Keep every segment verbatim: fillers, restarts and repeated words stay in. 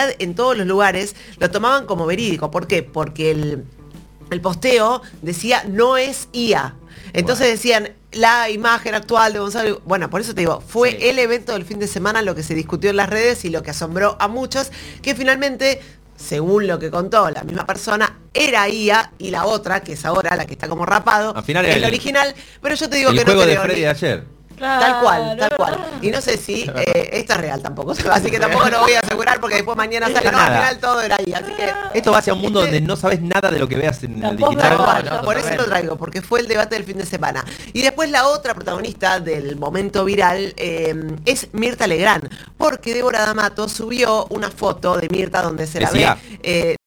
realidad en todos los lugares lo tomaban como verídico. ¿Por qué? Porque el, el posteo decía no es I A. Entonces decían, la imagen actual de Gonzalo... Bueno, por eso te digo, fue sí. el evento del fin de semana lo que se discutió en las redes y lo que asombró a muchos, que finalmente, según lo que contó la misma persona, era I A y la otra, que es ahora la que está como rapado, al final es el, la original, pero yo te digo el que juego no de creo Freddy ni... de ayer. Claro. Tal cual, tal cual. Y no sé si eh, esto es real tampoco, así que tampoco lo voy a asegurar porque después mañana sale, no, al final todo era ahí, así que... Esto va hacia un mundo donde no sabes nada de lo que veas en el digital. No, no, no, por eso lo traigo, porque fue el debate del fin de semana. Y después la otra protagonista del momento viral eh, es Mirta Legrand, porque Débora D'Amato subió una foto de Mirta donde se la Decía. ve... Eh,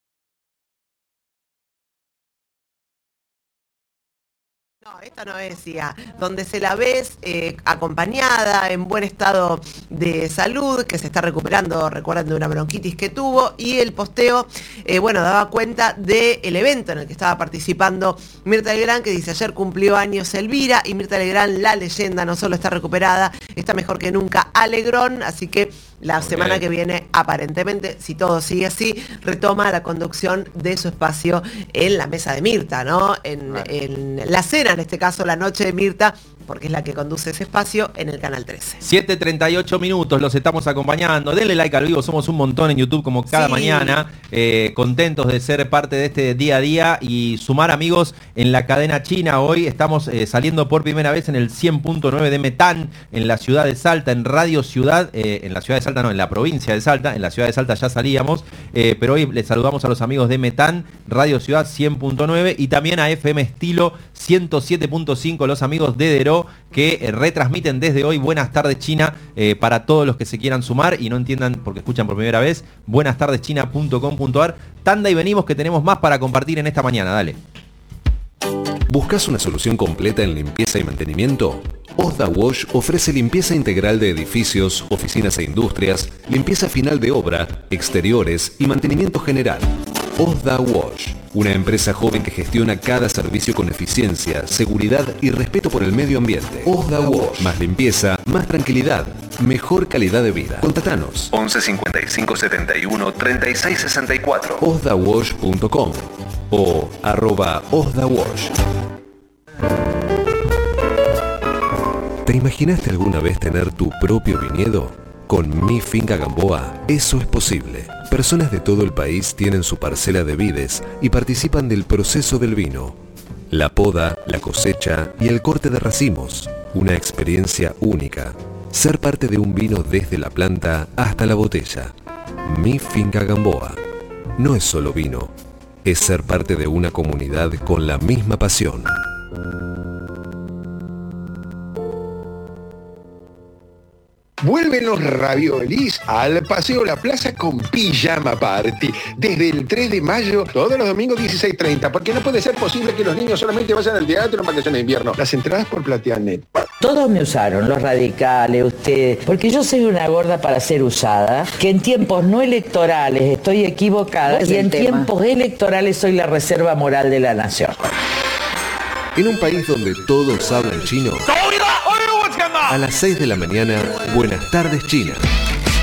No, esta no decía, donde se la ves eh, acompañada, en buen estado de salud, que se está recuperando, recuerdan, de una bronquitis que tuvo, y el posteo, eh, bueno, daba cuenta del evento en el que estaba participando Mirta Legrand, que dice, ayer cumplió años Elvira, y Mirta Legrand, la leyenda, no solo está recuperada, está mejor que nunca Alegrón, así que la okay. semana que viene, aparentemente, si todo sigue así, retoma la conducción de su espacio en la mesa de Mirta, ¿no? En, right. en la cena, en este caso, la noche de Mirta, porque es la que conduce ese espacio en el Canal trece. siete treinta y ocho minutos, los estamos acompañando. Denle like al vivo, somos un montón en YouTube como cada sí. mañana. Eh, contentos de ser parte de este día a día y sumar amigos en la cadena china. Hoy estamos eh, saliendo por primera vez en el cien punto nueve de Metán, en la ciudad de Salta, en Radio Ciudad, eh, en la ciudad de Salta, no, en la provincia de Salta. En la ciudad de Salta ya salíamos, eh, pero hoy les saludamos a los amigos de Metán, Radio Ciudad cien punto nueve y también a F M Estilo ciento siete punto cinco, los amigos de Deró, que eh, retransmiten desde hoy Buenas Tardes China eh, para todos los que se quieran sumar y no entiendan porque escuchan por primera vez, buenas tardes china punto com punto a r. Tanda y venimos que tenemos más para compartir en esta mañana, dale. ¿Buscas una solución completa en limpieza y mantenimiento? Osda Wash ofrece limpieza integral de edificios, oficinas e industrias, limpieza final de obra, exteriores y mantenimiento general. Osda Wash, una empresa joven que gestiona cada servicio con eficiencia, seguridad y respeto por el medio ambiente. Osda Wash, más limpieza, más tranquilidad, mejor calidad de vida. Contactanos once cincuenta y cinco setenta y uno treinta y seis sesenta y cuatro osda wash punto com o arroba Osda Wash. ¿Te imaginaste alguna vez tener tu propio viñedo? Con Mi Finca Gamboa, eso es posible. Personas de todo el país tienen su parcela de vides y participan del proceso del vino. La poda, la cosecha y el corte de racimos. Una experiencia única. Ser parte de un vino desde la planta hasta la botella. Mi Finca Gamboa. No es solo vino, es ser parte de una comunidad con la misma pasión. Vuelven los raviolis al Paseo La Plaza con Pijama Party. Desde el tres de mayo, todos los domingos dieciséis treinta, porque no puede ser posible que los niños solamente vayan al teatro en vacaciones de invierno. Las entradas por Plateanet. Todos me usaron, los radicales, ustedes, porque yo soy una gorda para ser usada, que en tiempos no electorales estoy equivocada y en tema. tiempos electorales soy la reserva moral de la nación. En un país donde todos hablan chino, a las seis de la mañana, Buenas Tardes China.